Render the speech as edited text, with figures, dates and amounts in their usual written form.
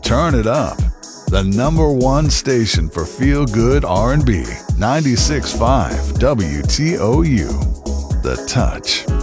Turn it up. The number one station for feel-good R&B. 96.5 WTOU. The Touch.